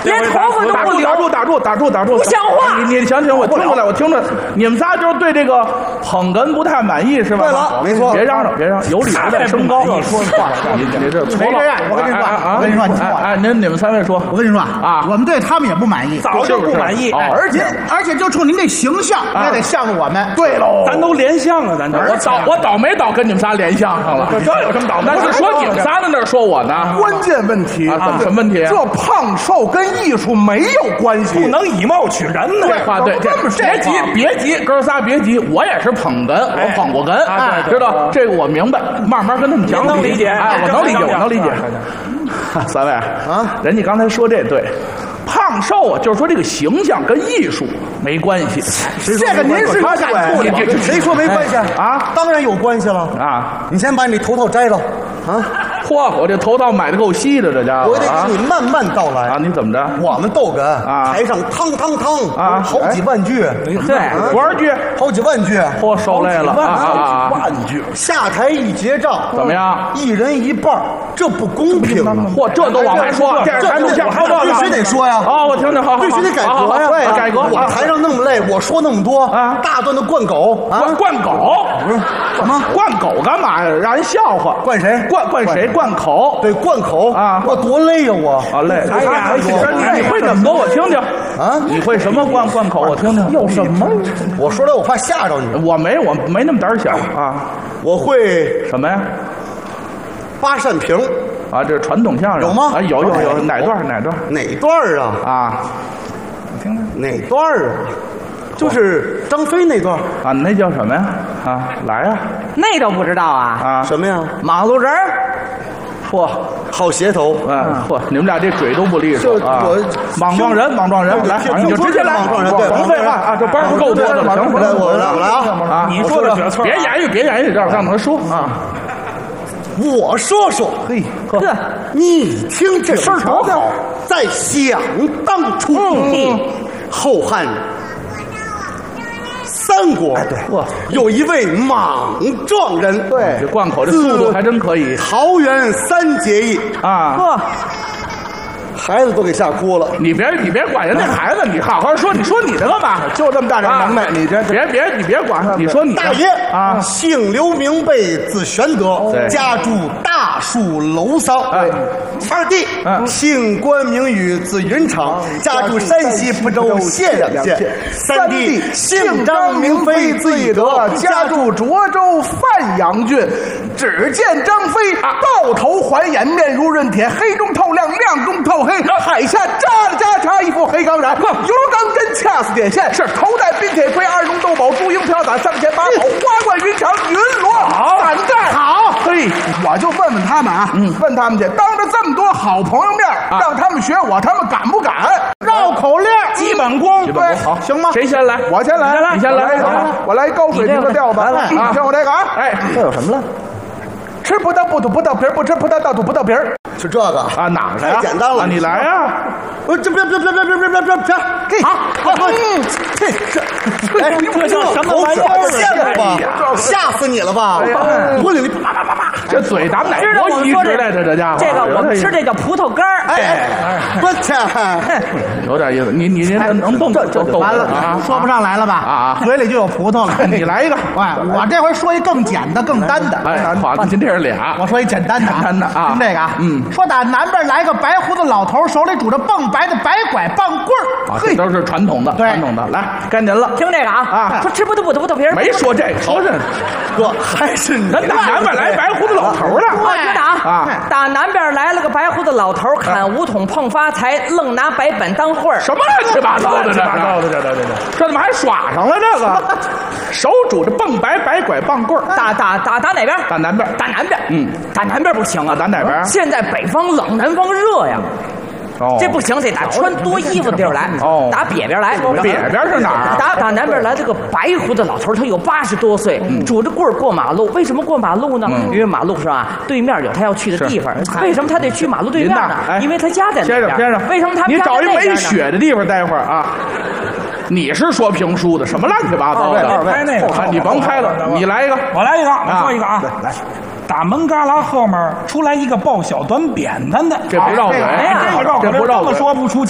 连头发都不留。 打住！ 不像话！ 你行，我听出来，我听着，你们仨就是对这个捧哏不太满意是吧？ 对了，没错。 别嚷嚷，有理不在声高。 说话， 你这没这样。我跟你说，我跟你说，你听我。 你们三位说， 我跟你说啊，我们对他们也不满意， 早就不满意。 而且就冲您这形象，也得像着我们。 对喽， 咱都连相了，咱这我倒没倒跟你们仨连相上了。 这有什么倒霉？ 那是说你们仨在那说我呢？ 关键问题什么问题？ 这胖瘦跟艺术没有关系， 不能以貌取人呢。 这话对，别急，哥仨别急，我也是捧哏，我捧过哏，知道这个我明白，慢慢跟他们讲。 能理解， 我能理解。三位啊，人家刚才说这对。胖瘦啊，就是说这个形象跟艺术没关系。 这个您是感触的，谁说没关系啊？ 当然有关系了啊！ 你先把你头套摘了啊！ 嚯，我这头套买的够稀的，这家伙！ 我得给你慢慢道来啊！你怎么着？ 我们逗哏啊， 台上汤啊，好几万句， 对，多少句？ 好几万句， 嚯，受累了啊！ 万句，下台一结账， 怎么样？ 一人一半，这不公平啊！ 嚯，这都往外说， 这必须得说呀！ 啊，我听听，好， 必须得改革呀！ 对，改革。 我台上那么累，我说那么多啊，大段的灌狗啊， 灌狗不是什么灌狗干嘛呀？让人笑话。 灌谁？ 灌谁？灌口。 对，灌口啊！ 我多累呀我！ 啊累！哎呀，你会怎么多？我听听啊！你会什么灌口？我听听。 有什么？我说来我怕吓着你。 我没那么胆小啊！ 我会什么呀？ 八扇屏。 啊，这是传统相声有吗？ 啊，有，哪段？ 哪段啊？ 啊，我听听哪段啊？就是张飞那段啊，那叫什么呀？啊，来呀！ 那都不知道啊？ 啊，什么呀？ 马路人儿。 嚯， 好协头！ 嚯，你们俩这嘴都不利索啊！莽撞人，来，你就直接来，甭废话啊！这班不够多的了，行， 我来啊！ 你说的这别言语，让他说啊！ 我说说， 嘿， 你听这事儿多好。在想当初，后汉三国，有一位莽撞人， 对，这灌口这速度还真可以。 桃园三结义啊， 孩子都给吓哭了。 你别管人家孩子，你好好说，你说你的干嘛？ 就这么大点能耐，你这你别管他，你说你大爷啊， 姓刘，名备，字玄德，家住大树楼桑。二弟姓关，名羽，字云长，家住山西蒲州县阳县。三弟姓张，名飞，字翼德，家住涿州范阳郡。只见张飞抱头环眼，面如润铁，黑中透亮，亮中透黑，海下扎了扎插，一副黑钢髯，油钢针掐死点线，是头戴冰铁盔，二龙斗宝，朱缨飘洒，上前八宝，花冠云长，云罗伞盖。好，嘿，我就问问他们啊，问他们去，当着这么多好朋友面，让他们学我，他们敢不敢？绕口令， 基本功， 对，好， 行吗？ 谁先来？ 我先来， 你先来， 我来高水平的调子，你听我这个啊， 哎， 这有什么了？ 吃葡萄不吐葡萄皮儿，不吃葡萄倒吐葡萄皮儿。 是这个啊，哪个呀？ 太简单了， 你来呀！ 我这别， 这叫什么玩意儿？吓死你了吧！我领你啪啪啪啪， 这嘴打哪国移植来的？这家伙， 这个我们吃这叫葡萄干儿。 我天， 有点意思。你能动这完了啊？说不上来了吧？ 啊， 嘴里就有葡萄了。 你来一个， 我这回说一更简的、更单的。 哎，好，今天是俩。 我说一简单的啊，听这个啊，说打南边来个白胡子老头，手里拄着蹦白的白拐棒棍儿， 这都是传统的，传统的。来，该您了， 听这个啊，说吃葡萄皮儿， 没说这个，说是哥还是你。 咱打南边来白胡子老头了， 我听着啊，打南边来了个白胡子老头，砍5桶碰发财，愣拿白本当会儿， 什么乱七八糟的，这怎么还耍上了这个？手拄着蹦白白拐棒棍儿， 打哪边？ 打南边， 打南边，打南边不行啊， 打哪边？ 现在北方冷，南方热呀。这不行，得打穿多衣服的地儿来。打北边来。 北边是哪儿？ 打南边来这个白胡子老头，他有80多岁，拄着棍儿过马路。为什么过马路呢？因为马路上啊，对面有他要去的地方。为什么他得去马路对面呢？因为他家在那边。 先生， 为什么他你找一没雪的地方待会儿啊？你是说评书的，什么乱七八糟的？ 拍那个， 你甭拍了，你来一个， 我来一个，我说一个啊，来。大门旮旯后面出来一个抱小短扁担的， 这不绕嘴， 这个绕口令这么说不出